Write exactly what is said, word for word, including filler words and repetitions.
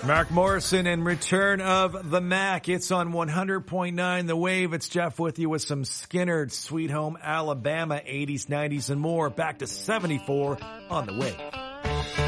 Mark Morrison and Return of the Mac. It's on one hundred point nine The Wave. It's Jeff with you with some Skynyrd, Sweet Home Alabama, eighties, nineties, and more. Back to seventy-four on The Wave.